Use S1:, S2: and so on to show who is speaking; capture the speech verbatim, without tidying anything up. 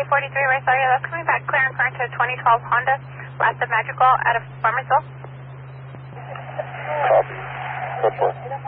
S1: forty-three, Visalia. That's coming back clear and current to twenty twelve Honda, last of Magical out of Farmersville.
S2: Copy. That's one.